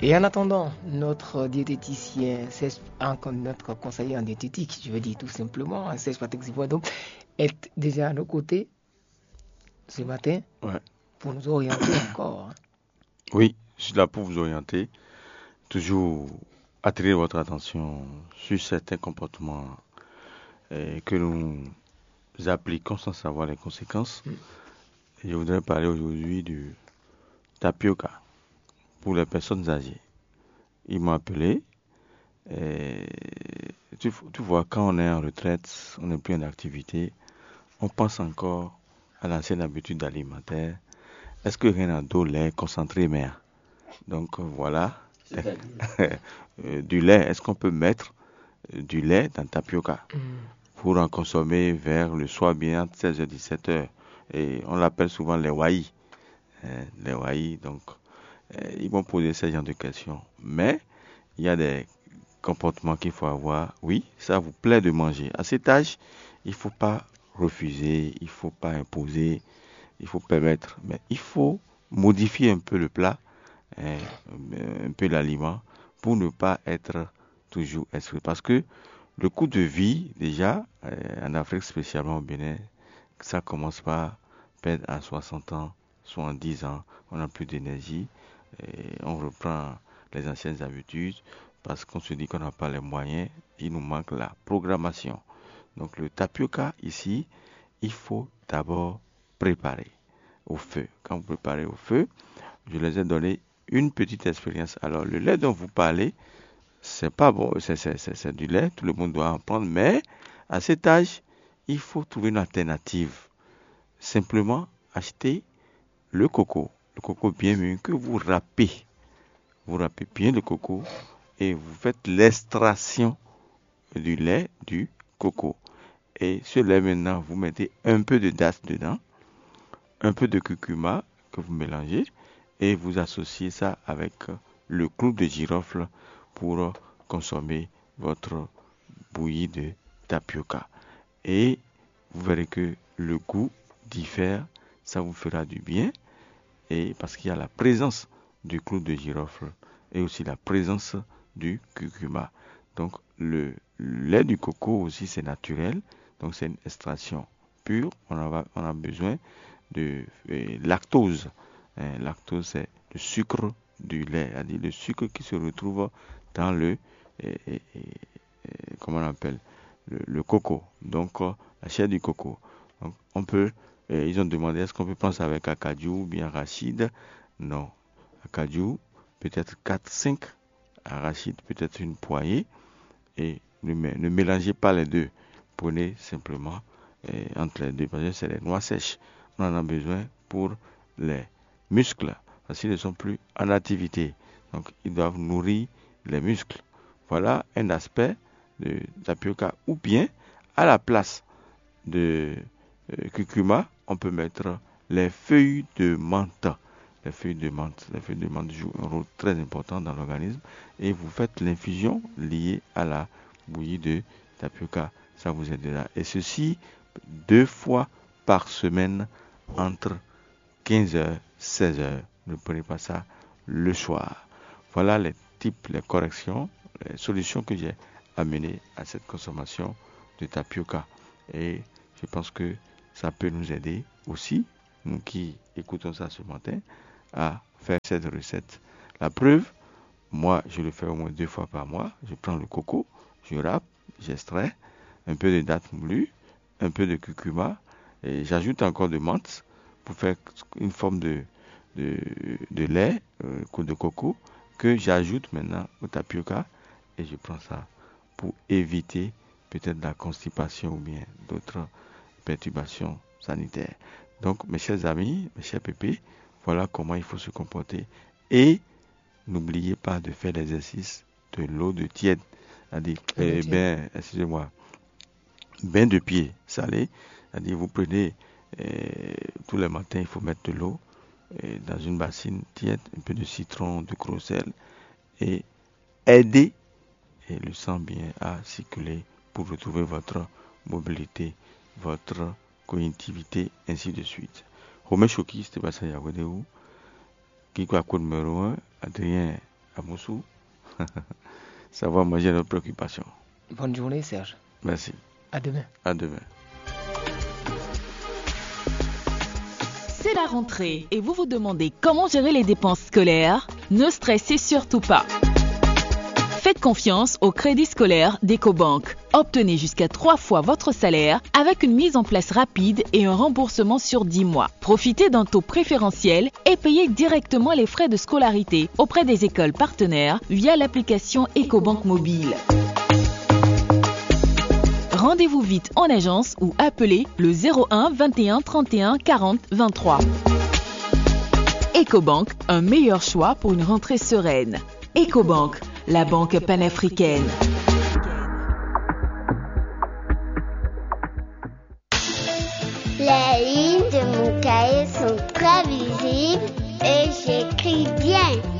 Et en attendant, notre diététicien, notre conseiller en diététique, je veux dire tout simplement, Serge Patrick Zivodo, est déjà à nos côtés ce matin Ouais. pour nous orienter encore. Oui, je suis là pour vous orienter, toujours attirer votre attention sur certains comportements que nous appliquons sans savoir les conséquences. Et je voudrais parler aujourd'hui du tapioca pour les personnes âgées. Ils m'ont appelé. Et tu vois, quand on est en retraite, on n'est plus en activité, on pense encore à l'ancienne habitude alimentaire. Est-ce que rien d'eau, lait, concentré, mère? Donc voilà. Du lait, est-ce qu'on peut mettre du lait dans le tapioca pour en consommer vers le soir bien entre 16h et 17h? Et on l'appelle souvent les wai. Les wai, donc ils vont poser ce genre de questions. Mais il y a des comportements qu'il faut avoir. Oui, ça vous plaît de manger. À cet âge, il ne faut pas refuser, il ne faut pas imposer, il faut permettre. Mais il faut modifier un peu le plat, hein, un peu l'aliment, pour ne pas être toujours exclu. Parce que le coût de vie, déjà, en Afrique, spécialement au Bénin, ça commence par perdre à 60 ans, 70 ans, on n'a plus d'énergie, et on reprend les anciennes habitudes parce qu'on se dit qu'on n'a pas les moyens, il nous manque la programmation. Donc le tapioca ici, il faut d'abord préparer au feu. Quand vous préparez au feu, je les ai donné une petite expérience. Alors le lait dont vous parlez, c'est pas bon, c'est du lait, tout le monde doit en prendre, mais à cet âge, il faut trouver une alternative. Simplement acheter le coco bien mûr que vous râpez. Vous râpez bien le coco et vous faites l'extraction du lait du coco. Et ce lait maintenant, vous mettez un peu de dattes dedans, un peu de curcuma que vous mélangez et vous associez ça avec le clou de girofle pour consommer votre bouillie de tapioca. Et vous verrez que le goût diffère, ça vous fera du bien et parce qu'il y a la présence du clou de girofle et aussi la présence du curcuma. Donc le lait du coco aussi c'est naturel, donc c'est une extraction pure. On a besoin de lactose. Lactose c'est le sucre du lait, c'est-à-dire le sucre qui se retrouve dans le comment on appelle le coco. Donc la chair du coco. Donc on peut ils ont demandé est-ce qu'on peut prendre ça avec acajou ou bien arachide. Non. Acajou, peut-être 4-5 arachides, peut-être une poignée. Et ne mélangez pas les deux. Prenez simplement entre les deux, parce que c'est les noix sèches. On en a besoin pour les muscles, parce qu'ils ne sont plus en activité. Donc ils doivent nourrir les muscles. Voilà un aspect de tapioca. Ou bien, à la place de curcuma, on peut mettre les feuilles de menthe. Les feuilles de menthe jouent un rôle très important dans l'organisme et vous faites l'infusion liée à la bouillie de tapioca. Ça vous aidera. Et ceci 2 fois par semaine entre 15h et 16h. Ne prenez pas ça le soir. Voilà les types, les corrections, les solutions que j'ai amenées à cette consommation de tapioca. Et je pense que ça peut nous aider aussi, nous qui écoutons ça ce matin, à faire cette recette. La preuve, moi, je le fais au moins 2 fois par mois. Je prends le coco, je râpe, j'extrais, un peu de dattes moulues, un peu de curcuma, et j'ajoute encore de menthe pour faire une forme de lait, de coco, que j'ajoute maintenant au tapioca, et je prends ça pour éviter peut-être la constipation ou bien d'autres perturbations sanitaires. Donc, mes chers amis, mes chers pépés, voilà comment il faut se comporter. Et n'oubliez pas de faire l'exercice de l'eau de tiède. Excusez-moi, bain de pied salé. C'est-à-dire, vous prenez tous les matins, il faut mettre de l'eau dans une bassine tiède, un peu de citron, de gros sel, et aider le sang bien à circuler pour retrouver votre mobilité, votre cognitivité, ainsi de suite. Romain Choki, c'était Bassa Yagodéou, Kiko Numéro 1, Adrien à Moussou. Savoir manger notre préoccupation. Bonne journée, Serge. Merci. À demain. À demain. C'est la rentrée et vous vous demandez comment gérer les dépenses scolaires? Ne stressez surtout pas. Faites confiance au crédit scolaire d'Ecobank. Obtenez jusqu'à 3 fois votre salaire avec une mise en place rapide et un remboursement sur 10 mois. Profitez d'un taux préférentiel et payez directement les frais de scolarité auprès des écoles partenaires via l'application Ecobank Mobile. Rendez-vous vite en agence ou appelez le 01 21 31 40 23. Ecobank, un meilleur choix pour une rentrée sereine. Ecobank, la banque panafricaine. Les lignes de mon cahier sont très visibles et j'écris bien.